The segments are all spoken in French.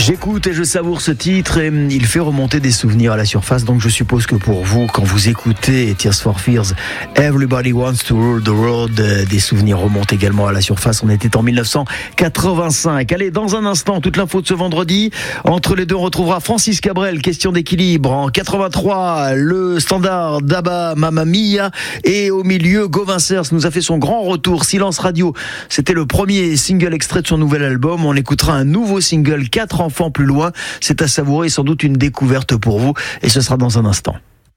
J'écoute et je savoure ce titre et il fait remonter des souvenirs à la surface. Donc je suppose que pour vous, quand vous écoutez Tears for Fears, Everybody Wants to Rule the World, des souvenirs remontent également à la surface. On était en 1985. Allez, dans un instant, toute l'info de ce vendredi. Entre les deux, on retrouvera Francis Cabrel, question d'équilibre. En 83, le standard d'Abba, Mamma Mia. Et au milieu, Gauvin Cers nous a fait son grand retour. Silence Radio, c'était le premier single extrait de son nouvel album. On écoutera un nouveau single, 4 enfants plus loin. C'est à savourer, sans doute une découverte pour vous. Et ce sera dans un instant.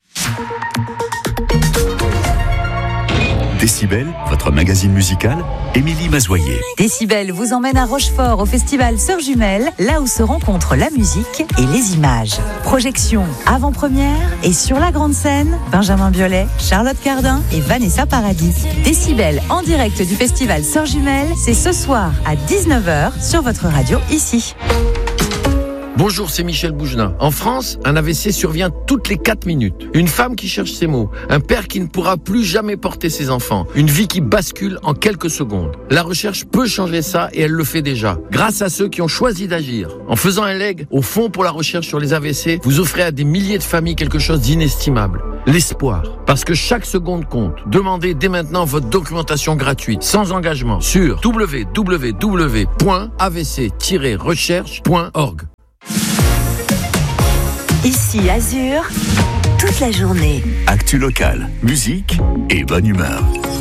Décibel, votre magazine musical, Émilie Mazoyer. Décibel vous emmène à Rochefort au festival Sœurs Jumelles, là où se rencontrent la musique et les images. Projection avant-première et sur la grande scène, Benjamin Biolay, Charlotte Cardin et Vanessa Paradis. Décibel en direct du festival Sœurs Jumelles, c'est ce soir à 19h sur votre radio ici. Bonjour, c'est Michel Bougenat. En France, un AVC survient toutes les 4 minutes. Une femme qui cherche ses mots. Un père qui ne pourra plus jamais porter ses enfants. Une vie qui bascule en quelques secondes. La recherche peut changer ça et elle le fait déjà. Grâce à ceux qui ont choisi d'agir. En faisant un leg au Fonds pour la recherche sur les AVC, vous offrez à des milliers de familles quelque chose d'inestimable. L'espoir. Parce que chaque seconde compte. Demandez dès maintenant votre documentation gratuite, sans engagement, sur www.avc-recherche.org. Ici Azur, toute la journée. Actu local, musique et bonne humeur.